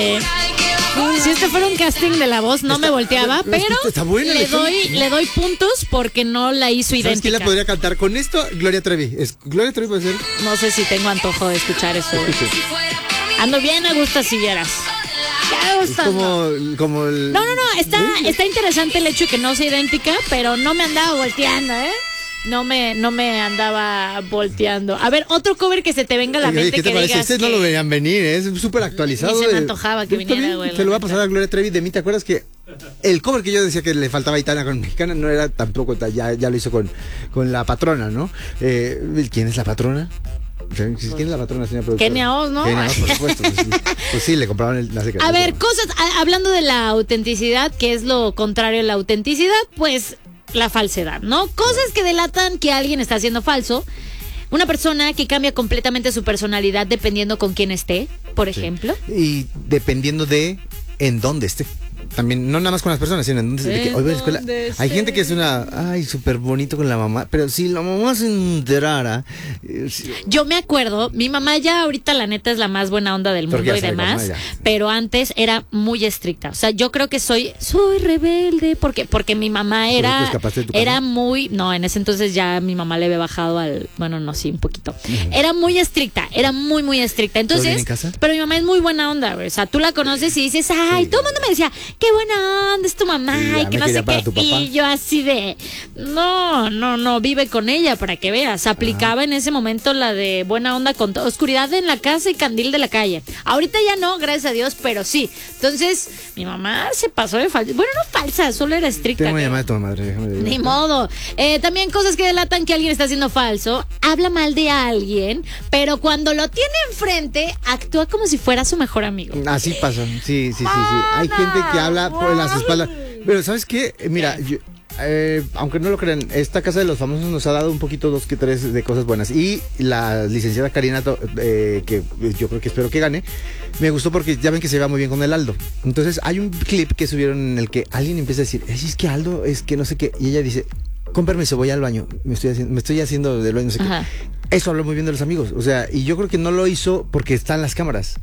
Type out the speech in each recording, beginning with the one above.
Si este fuera un casting de La Voz, no me volteaba, pero le doy puntos porque no la hizo idéntica. ¿Sabes quién la podría cantar con esto? Gloria Trevi. ¿Gloria Trevi puede ser? No sé si tengo antojo de escuchar eso. Ando bien a gusto si vieras. Es como el... No, está interesante el hecho de que no sea idéntica, pero no me andaba volteando, ¿eh? No me andaba volteando. A ver, otro cover que se te venga a la mente. ¿Qué te que parece? digas Ustedes no lo veían venir, es súper actualizado. Ni se me antojaba que viniera, güey. Se lo va a pasar a Gloria Trevi de mí. ¿Te acuerdas que el cover que yo decía que le faltaba Aitana con Mexicana no era tampoco, ya lo hizo con La Patrona, ¿no? ¿Quién es La Patrona? ¿Quién es La Patrona, señora productora? Kenia Oz, ¿no? Kenia Oz, por supuesto. Pues sí, le compraban la secretaria. A ver, hablando de la autenticidad, que es lo contrario a la autenticidad, pues la falsedad, ¿no? Cosas que delatan que alguien está siendo falso. Una persona que cambia completamente su personalidad dependiendo con quién esté, por ejemplo. Y dependiendo de en dónde esté. También, no nada más con las personas, sino en dónde hoy voy a la escuela. Hay gente que es súper bonito con la mamá, pero si la mamá se enterara. Yo me acuerdo, mi mamá ya ahorita la neta es la más buena onda del mundo y demás, pero antes era muy estricta. O sea, yo creo que soy rebelde, porque mi mamá era muy, no, en ese entonces ya mi mamá le había bajado un poquito. Era muy estricta, era muy, muy estricta. Entonces, en casa? Pero mi mamá es muy buena onda, güey. O sea, tú la conoces y dices, ay, todo el mundo me decía, qué buena onda es tu mamá y que no sé qué. Y yo así de, no, vive con ella para que veas. Aplicaba en ese momento la de buena onda con oscuridad en la casa y candil de la calle. Ahorita ya no, gracias a Dios, pero sí. Entonces, mi mamá se pasó de falsa. Bueno, no falsa, solo era estricta. Tengo una llamada de tu madre, déjame decir. Ni modo. También cosas que delatan que alguien está siendo falso. Habla mal de alguien, pero cuando lo tiene enfrente, actúa como si fuera su mejor amigo. Así pasa, sí. Hay gente que habla por las espaldas. Pero ¿sabes qué? Mira, aunque no lo crean, esta Casa de los Famosos nos ha dado un poquito 2 que 3 de cosas buenas. Y la licenciada Karina, que yo creo que espero que gane, me gustó porque ya ven que se va muy bien con el Aldo. Entonces hay un clip que subieron en el que alguien empieza a decir, es que Aldo, es que no sé qué. Y ella dice, con permiso, voy al baño, me estoy haciendo del baño, no sé qué. Eso habló muy bien de los amigos. O sea, y yo creo que no lo hizo porque están las cámaras.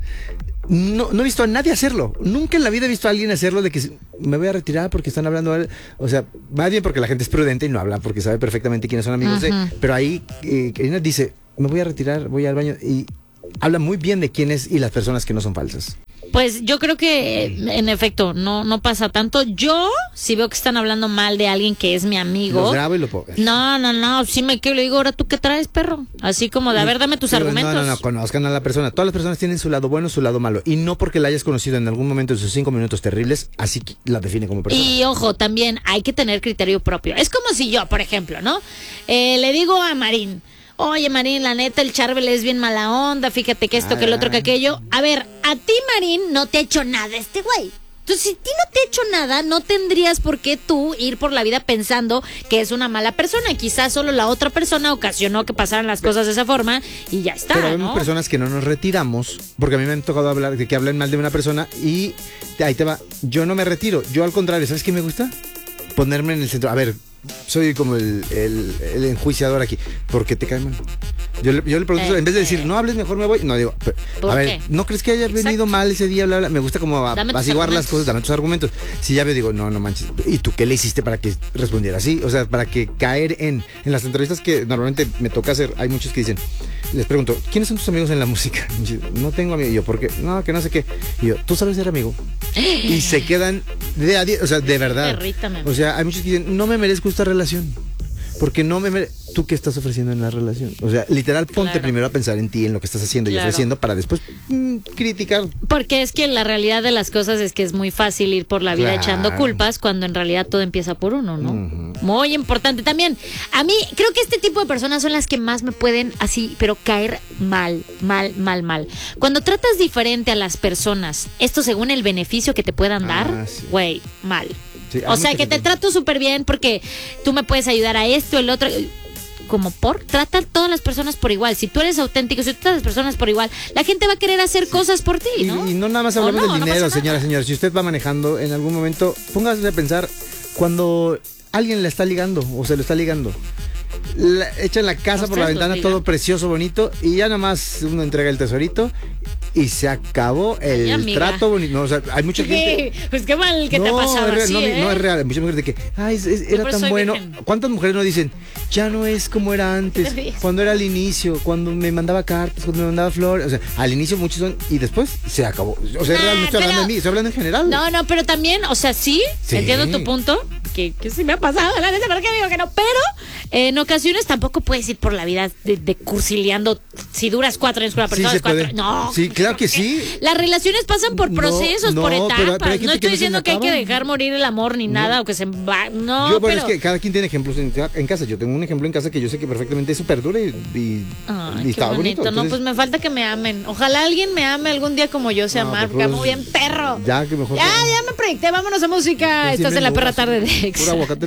No he visto a nadie hacerlo. Nunca en la vida he visto a alguien hacerlo de que me voy a retirar porque están hablando. O sea, más bien porque la gente es prudente y no habla porque sabe perfectamente quiénes son amigos de. Pero ahí Karina dice, me voy a retirar, voy al baño. Y habla muy bien de quiénes y las personas que no son falsas. Pues yo creo que en efecto no pasa tanto. Yo si veo que están hablando mal de alguien que es mi amigo, lo grabo y lo pongo. No, sí me quedo y le digo, ahora tú qué traes, perro. Así como de, a ver, dame tus argumentos. No, conozcan a la persona. Todas las personas tienen su lado bueno, su lado malo. Y no porque la hayas conocido en algún momento de sus 5 minutos terribles, así que la define como persona. Y ojo, también hay que tener criterio propio. Es como si yo, por ejemplo, ¿no? Le digo a Marín, oye, Marín, la neta, el Charbel es bien mala onda, fíjate que esto, que el otro, que aquello. A ver, a ti, Marín, no te ha hecho nada este güey. Entonces, si a ti no te ha hecho nada, no tendrías por qué tú ir por la vida pensando que es una mala persona. Quizás solo la otra persona ocasionó que pasaran las cosas de esa forma y ya está, pero vemos personas que no nos retiramos, porque a mí me han tocado hablar de que hablen mal de una persona y ahí te va. Yo no me retiro, yo al contrario, ¿sabes qué me gusta? Ponerme en el centro. A ver, soy como el enjuiciador aquí. ¿Por qué te cae mal? Yo le pregunto, en vez de decir, no hables, mejor me voy. No, digo, a ver, ¿no crees que haya venido mal ese día? Bla, bla? Me gusta como apaciguar las cosas, dame tus argumentos. Si ya veo, digo, no manches. ¿Y tú qué le hiciste para que respondiera así? O sea, para que caer en las entrevistas que normalmente me toca hacer, hay muchos que dicen, les pregunto, ¿quiénes son tus amigos en la música? Yo, no tengo amigos. Y yo, ¿por qué? No, que no sé qué. Y yo, ¿tú sabes ser amigo? Y se quedan de a 10, o sea, de verdad. Derrítame. O sea, hay muchos que dicen, no me merezco esta relación. Porque no ¿tú qué estás ofreciendo en la relación? O sea, literal, ponte primero a pensar en ti, en lo que estás haciendo y ofreciendo para después criticar. Porque es que la realidad de las cosas es que es muy fácil ir por la vida echando culpas cuando en realidad todo empieza por uno, ¿no? Muy importante también. A mí, creo que este tipo de personas son las que más me pueden así, pero caer mal. Cuando tratas diferente a las personas, esto según el beneficio que te puedan dar, güey, mal. Sí, o sea, que te trato súper bien porque tú me puedes ayudar a esto, el otro. Trata a todas las personas por igual. Si tú eres auténtico, si tú tratas a las personas por igual, la gente va a querer hacer cosas por ti, ¿no? Y no nada más hablamos del dinero, señora. Si usted va manejando en algún momento, póngase a pensar cuando alguien le está ligando o se lo está ligando. Echa en la casa por la ventana todo precioso, bonito, y ya nada más uno entrega el tesorito y se acabó el amiga. trato bonito. No, o sea, hay mucha gente. Pues qué mal que te ha pasado es real, así, no es real. Hay muchas mujeres de que, era por tan soy bueno. virgen. ¿Cuántas mujeres no dicen, ya no es como era antes? Cuando era al inicio, cuando me mandaba cartas, cuando me mandaba flores. O sea, al inicio muchos son, y después se acabó. O sea, es real, no estoy hablando de mí, estoy hablando en general. No, pero también, o sea, sí. Entiendo tu punto, que sí me ha pasado, la neta, ¿por qué digo que no? Pero en ocasiones tampoco puedes ir por la vida de cursileando si duras 4 años con una persona. Sí, se puede. No. Sí, claro que sí. Las relaciones pasan por procesos, por etapas. Pero hay gente no estoy que diciendo que hay que acaba. dejar morir el amor ni nada, o que se va. No, Yo, pero es que cada quien tiene ejemplos en casa. Yo tengo un ejemplo en casa que yo sé que perfectamente es súper duro y Ay, está qué bonito. bonito. No, Entonces, pues me falta que me amen. Ojalá alguien me ame algún día como yo sé amar, porque amo bien perro. Ya, que mejor. Ya me proyecté. Vámonos a música. Estás en la perra tarde de Exa. Puro aguacate.